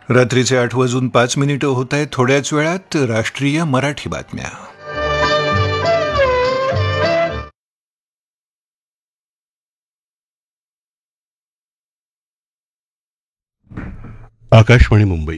रात्रीचे 8:05 होत आहेत. थोड्याच वेळात राष्ट्रीय मराठी बातम्या. आकाशवाणी मुंबई.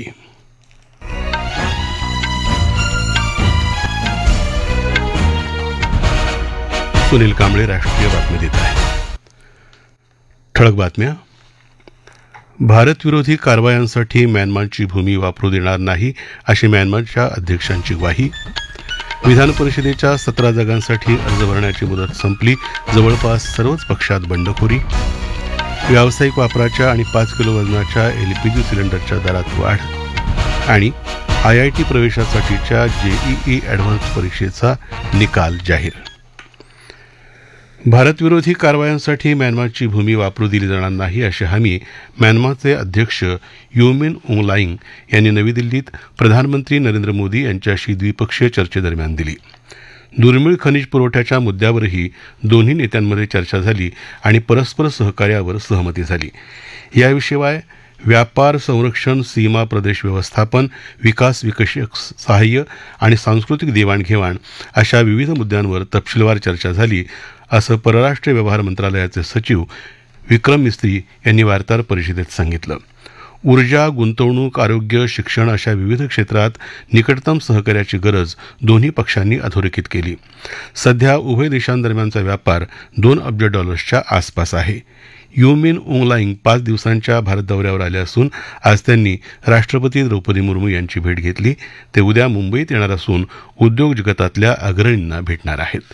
सुनील कांबळे राष्ट्रीय बातमी देत आहे. ठळक बातम्या. भारतविरोधी कारवायांसाठी म्यानमारची भूमी वापरू देणार नाही अशी म्यानमारच्या अध्यक्षांची ग्वाही. विधान परिषदेच्या 17 जागांसाठी अर्ज भरण्याची मुदत संपली. जवळपास सर्वच पक्षात बंडखोरी. व्यावसायिक वापराच्या आणि 5 किलो वजनाच्या LPG सिलेंडरच्या दरात वाढ. आणि IIT प्रवेशासाठीच्या JEE ॲडव्हान्स परीक्षेचा निकाल जाहीर. भारतविरोधी कारवायांसाठी म्यानमारची भूमी वापरू दिली जाणार नाही अशी हमी म्यानमारचे अध्यक्ष यू मिन ऑंग लाईंग यांनी नवी दिल्लीत प्रधानमंत्री नरेंद्र मोदी यांच्याशी द्विपक्षीय चर्चेदरम्यान दिली. दुर्मिळ खनिज पुरवठ्याच्या मुद्द्यावरही दोन्ही नेत्यांमध्ये चर्चा झाली आणि परस्पर सहकार्यावर सहमती झाली. याशिवाय व्यापार, संरक्षण, सीमा प्रदेश व्यवस्थापन, विकासविषयक सहाय्य आणि सांस्कृतिक देवाणघेवाण अशा विविध मुद्द्यांवर तपशीलवार चर्चा झाली असं परराष्ट्र व्यवहार मंत्रालयाचे सचिव विक्रम मिस्त्री यांनी वार्ताहर परिषदेत सांगितलं. ऊर्जा, गुंतवणूक, आरोग्य, शिक्षण अशा विविध क्षेत्रात निकटतम सहकार्याची गरज दोन्ही पक्षांनी अधोरेखित केली. सध्या उभय देशांदरम्यानचा व्यापार $2 अब्ज आसपास आहे. यू मिन ऑंग लाईंग 5 दिवसांच्या भारत दौऱ्यावर आले असून आज त्यांनी राष्ट्रपती द्रौपदी मुर्मू यांची भेट घेतली. ते उद्या मुंबईत येणार असून उद्योग जगतातल्या अग्रणींना भेटणार आहेत.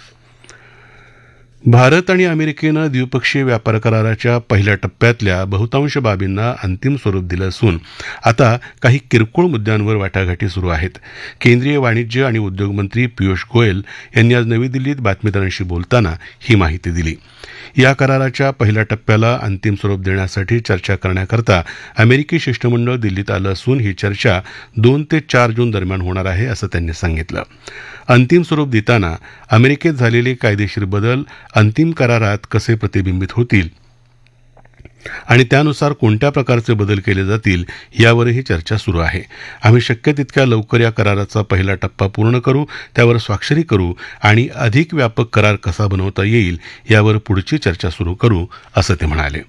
भारत आणि अमेरिकेनं द्विपक्षीय व्यापार कराराच्या पहिल्या टप्प्यातल्या बहुतांश बाबींना अंतिम स्वरूप दिलं असून आता काही किरकोळ मुद्द्यांवर वाटाघाटी सुरू आहेत. केंद्रीय वाणिज्य आणि उद्योग मंत्री पियुष गोयल यांनी आज नवी दिल्लीत बातमीदारांशी बोलताना ही माहिती दिली. या कराराच्या पहिल्या टप्प्याला अंतिम स्वरूप देण्यासाठी चर्चा करण्याकरता अमेरिकी शिष्टमंडळ दिल्लीत आलं असून ही चर्चा 2 ते 4 जून दरम्यान होणार आहे असं त्यांनी सांगितलं. अंतिम स्वरूप देताना अमेरिकेत झालेले कायदेशीर बदल अंतिम करारात कसे प्रतिबिंबित होतील आणि त्यानुसार कोणत्या प्रकारचे बदल केले जातील यावरही चर्चा सुरू आहे. आम्ही शक्य तितक्या लवकर या कराराचा पहिला टप्पा पूर्ण करू, त्यावर स्वाक्षरी करू आणि अधिक व्यापक करार कसा बनवता येईल यावर पुढची चर्चा सुरू करू असं ते म्हणाले.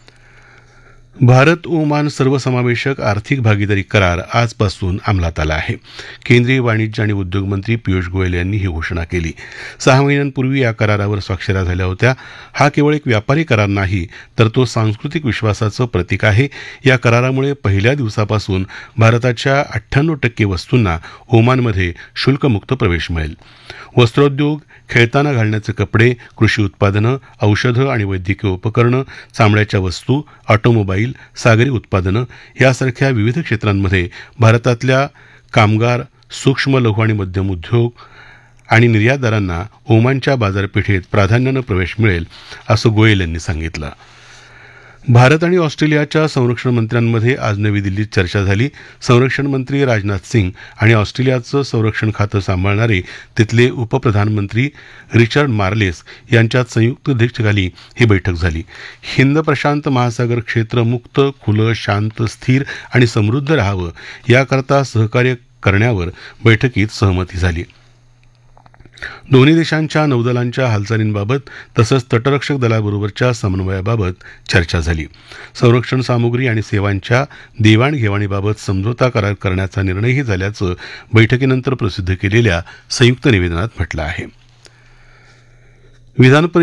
भारत ओमान सर्वसमावेशक आर्थिक भागीदारी करार आजपासून अंमलात आला आहे. केंद्रीय वाणिज्य आणि उद्योग मंत्री पियुष गोयल यांनी ही घोषणा केली. 6 महिन्यांपूर्वी या करारावर स्वाक्षऱ्या झाल्या होत्या. हा केवळ एक व्यापारी करार नाही, तर तो सांस्कृतिक विश्वासाचं प्रतीक आहे. या करारामुळे पहिल्या दिवसापासून भारताच्या 98% वस्तूंना ओमानमध्ये शुल्कमुक्त प्रवेश मिळेल. वस्त्रोद्योग, खेळताना घालण्याचे कपडे, कृषी उत्पादनं, औषधं आणि वैद्यकीय उपकरणं, चामड्याच्या वस्तू, ऑटोमोबाईल, सागरी उत्पादनं यासारख्या विविध क्षेत्रांमध्ये भारतातल्या कामगार, सूक्ष्म, लघु आणि मध्यम उद्योग आणि निर्यातदारांना ओमानच्या बाजारपेठेत प्राधान्यानं प्रवेश मिळेल असं गोयल यांनी सांगितलं. भारत आणि ऑस्ट्रेलियाच्या संरक्षण मंत्र्यांमध्ये आज नवी दिल्लीत चर्चा झाली. संरक्षण मंत्री राजनाथ सिंग आणि ऑस्ट्रेलियाचं संरक्षण खातं सांभाळणारे तिथले उपप्रधानमंत्री रिचर्ड मार्लेस यांच्यात संयुक्त अध्यक्षतेखाली ही बैठक झाली. हिंद प्रशांत महासागर क्षेत्र मुक्त, खुलं, शांत, स्थिर आणि समृद्ध राहावं याकरता सहकार्य करण्यावर बैठकीत सहमती झाली. दोन्ही देशांच्या नौदलांच्या हालचालींबाबत तसंच तटरक्षक दलाबरोबरच्या समन्वयाबाबत चर्चा झाली. संरक्षण सामुग्री आणि सेवांच्या देवाणघेवाणीबाबत समझोता करार करण्याचा निर्णयही झाल्याचं बैठकीनंतर प्रसिद्ध केलेल्या संयुक्त निवेदनात म्हटलं आहे. विधान